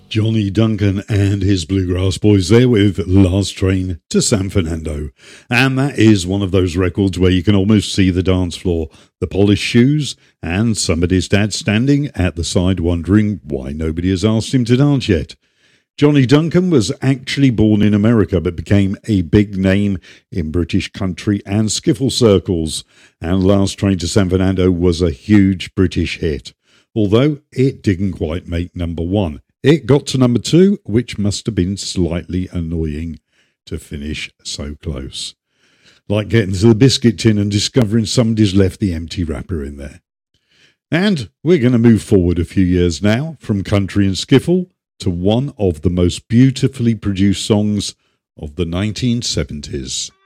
Johnny Duncan and his Bluegrass Boys there with Last Train to San Fernando. And that is one of those records where you can almost see the dance floor, the polished shoes, and somebody's dad standing at the side wondering why nobody has asked him to dance yet. Johnny Duncan was actually born in America but became a big name in British country and skiffle circles. And Last Train to San Fernando was a huge British hit, although it didn't quite make number one. It got to number 2, which must have been slightly annoying to finish so close. Like getting to the biscuit tin and discovering somebody's left the empty wrapper in there. And we're going to move forward a few years now from country and skiffle to one of the most beautifully produced songs of the 1970s.